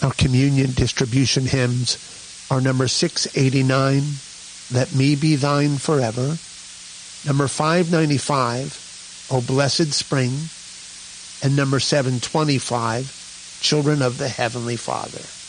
Our communion distribution hymns are number 689, Let Me Be Thine Forever, number 595, O Blessed Spring, and number 725, Children of the Heavenly Father.